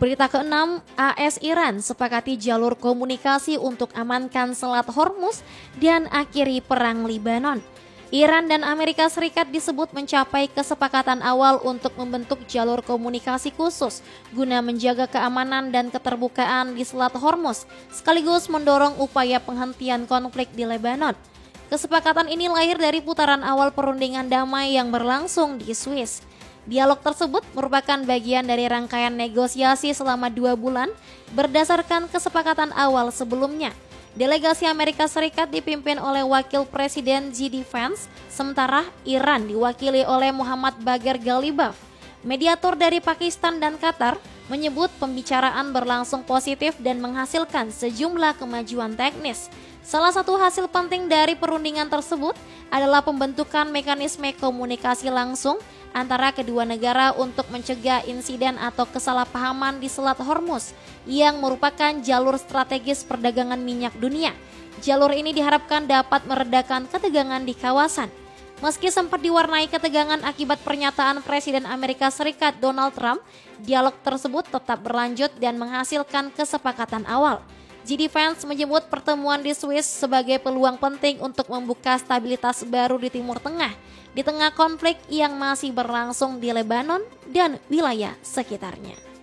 Berita ke-6, AS Iran sepakati jalur komunikasi untuk amankan Selat Hormuz dan akhiri perang Lebanon. Iran dan Amerika Serikat disebut mencapai kesepakatan awal untuk membentuk jalur komunikasi khusus guna menjaga keamanan dan keterbukaan di Selat Hormuz, sekaligus mendorong upaya penghentian konflik di Lebanon. Kesepakatan ini lahir dari putaran awal perundingan damai yang berlangsung di Swiss. Dialog tersebut merupakan bagian dari rangkaian negosiasi selama 2 bulan berdasarkan kesepakatan awal sebelumnya. Delegasi Amerika Serikat dipimpin oleh Wakil Presiden JD Vance, sementara Iran diwakili oleh Muhammad Bagher Ghalibaf. Mediator dari Pakistan dan Qatar menyebut pembicaraan berlangsung positif dan menghasilkan sejumlah kemajuan teknis. Salah satu hasil penting dari perundingan tersebut adalah pembentukan mekanisme komunikasi langsung antara kedua negara untuk mencegah insiden atau kesalahpahaman di Selat Hormuz yang merupakan jalur strategis perdagangan minyak dunia. Jalur ini diharapkan dapat meredakan ketegangan di kawasan. Meski sempat diwarnai ketegangan akibat pernyataan Presiden Amerika Serikat Donald Trump, dialog tersebut tetap berlanjut dan menghasilkan kesepakatan awal. JD Vance menyebut pertemuan di Swiss sebagai peluang penting untuk membuka stabilitas baru di Timur Tengah, di tengah konflik yang masih berlangsung di Lebanon dan wilayah sekitarnya.